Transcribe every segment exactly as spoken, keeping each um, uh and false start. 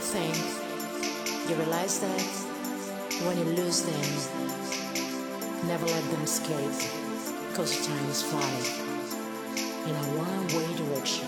think you realize that when you lose them, never let them escape, cause time is flying in a one-way direction.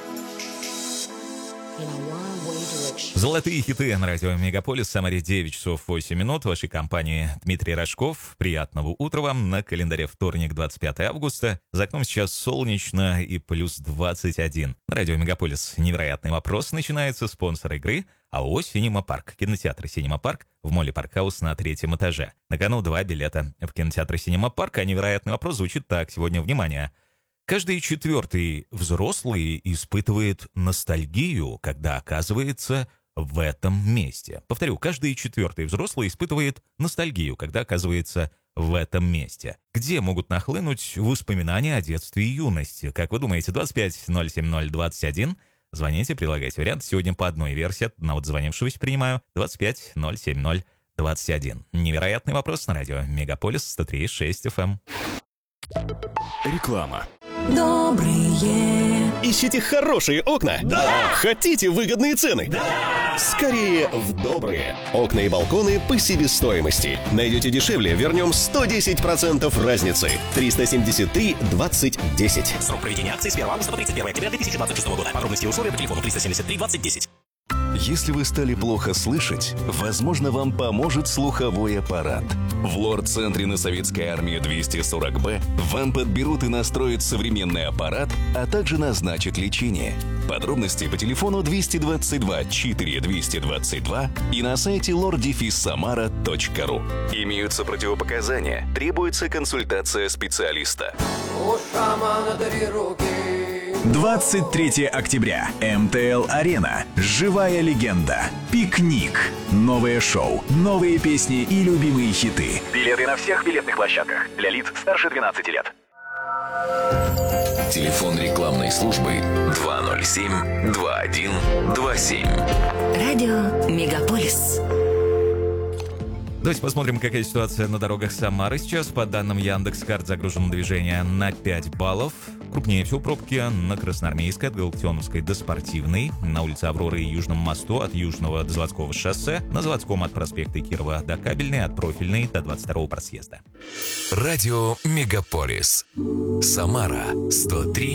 In a one-way direction. Золотые хиты на радио Мегаполис. Самаре девять часов восемь минут. В вашей компании Дмитрий Рожков. Приятного утра вам. На календаре вторник, двадцать пятое августа. За окном сейчас солнечно и плюс двадцать один. На радио Мегаполис невероятный вопрос. Начинается спонсор игры АО «Синема Парк». Кинотеатр «Синема Парк» в молле Паркхаус на третьем этаже. На кону два билета в кинотеатр «Синема Парк». А невероятный вопрос звучит так. Сегодня, внимание. Каждый четвертый взрослый испытывает ностальгию, когда оказывается в этом месте. Повторю, каждый четвертый взрослый испытывает ностальгию, когда оказывается в этом месте. Где могут нахлынуть воспоминания о детстве и юности? Как вы думаете, двадцать пять ноль семь ноль двадцать один? Звоните, предлагайте вариант. Сегодня по одной версии от одного дозвонившегося принимаю. двадцать пять ноль семь ноль двадцать один. Невероятный вопрос на радио Мегаполис сто три и шесть эф эм. Реклама. Добрые. Ищите хорошие окна? Да! Хотите выгодные цены? Да! Скорее в добрые. Окна и балконы по себестоимости. Найдете дешевле, вернем сто десять процентов разницы. триста семьдесят три двадцать десять. Срок проведения акции с первого августа по тридцать первое октября две тысячи двадцать шестого года. Подробности и условия по телефону триста семьдесят три двадцать десять. Если вы стали плохо слышать, возможно, вам поможет слуховой аппарат. В лор-центре на Советской армии двести сорок бэ вам подберут и настроят современный аппарат, а также назначат лечение. Подробности по телефону двести двадцать два четыре двести двадцать два и на сайте лор самара точка ру. Имеются противопоказания, требуется консультация специалиста. У шамана две руки. двадцать третьего октября. эм тэ эл-арена. Живая легенда. Пикник. Новое шоу. Новые песни и любимые хиты. Билеты на всех билетных площадках. Для лиц старше двенадцати лет. Телефон рекламной службы два ноль семь два один два семь. Радио Мегаполис. Давайте посмотрим, какая ситуация на дорогах Самары сейчас. По данным Яндекс.Карт, загружено движение на пять баллов. Крупнее всего пробки на Красноармейской от Галактионовской до Спортивной, на улице Авроры и Южном мосту от Южного до Заводского шоссе, на Заводском от проспекта Кирова до Кабельной, от Профильной до двадцать второго просъезда. Радио Мегаполис. Самара сто три